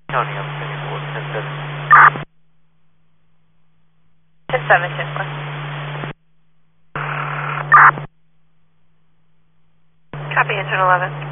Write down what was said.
County, I'm sending forward 10-7. 10-7, 10-4. Copy, engine 11.